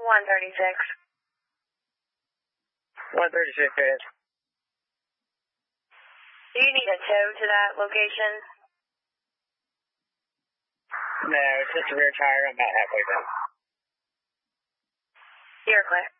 136. 136, guys. Do you need a tow to that location? No, it's just a rear tire. I'm about halfway done. You're clear.